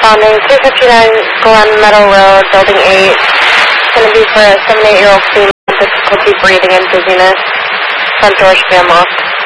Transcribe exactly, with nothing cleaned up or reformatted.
responding two fifty-nine Glen Meadow Road, Building eight. It's going to be for a seven to eight year old female with difficulty breathing and dizziness. Front door should be unlocked.